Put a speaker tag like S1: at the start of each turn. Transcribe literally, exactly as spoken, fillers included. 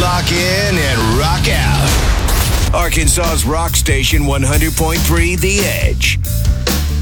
S1: lock in and rock out. Arkansas's rock station one hundred point three The Edge.